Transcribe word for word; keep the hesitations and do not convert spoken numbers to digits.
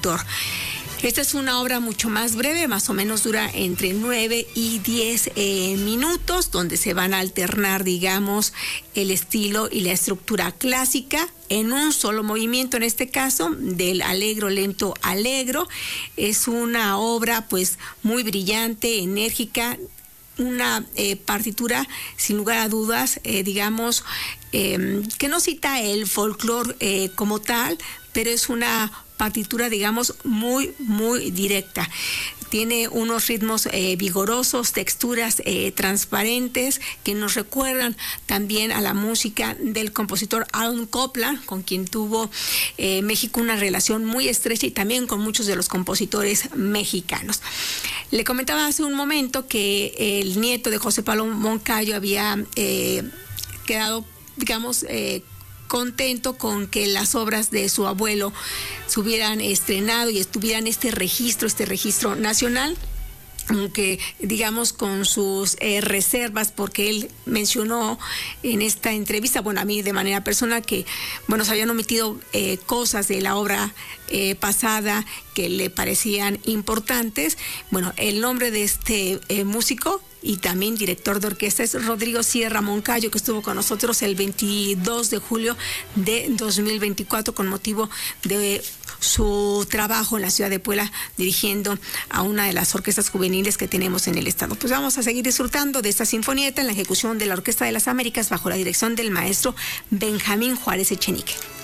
compositor. Esta es una obra mucho más breve, más o menos dura entre nueve y diez eh, minutos, donde se van a alternar, digamos, el estilo y la estructura clásica en un solo movimiento, en este caso, del allegro lento allegro. Es una obra, pues, muy brillante, enérgica, una eh, partitura, sin lugar a dudas, eh, digamos, eh, que no cita el folclore eh, como tal, pero es una partitura, digamos, muy, muy directa. Tiene unos ritmos eh, vigorosos, texturas eh, transparentes que nos recuerdan también a la música del compositor Aaron Copland, con quien tuvo eh, México una relación muy estrecha, y también con muchos de los compositores mexicanos. Le comentaba hace un momento que el nieto de José Pablo Moncayo había eh, quedado, digamos, eh, contento con que las obras de su abuelo se hubieran estrenado y estuvieran este registro, este registro nacional, aunque digamos con sus eh, reservas, porque él mencionó en esta entrevista, bueno, a mí de manera personal, que bueno, se habían omitido eh, cosas de la obra eh, pasada que le parecían importantes. Bueno, el nombre de este eh, músico y también director de orquesta es Rodrigo Sierra Moncayo, que estuvo con nosotros el veintidós de julio de dos mil veinticuatro con motivo de su trabajo en la ciudad de Puebla, dirigiendo a una de las orquestas juveniles que tenemos en el estado. Pues vamos a seguir disfrutando de esta sinfonieta en la ejecución de la Orquesta de las Américas bajo la dirección del maestro Benjamín Juárez Echenique.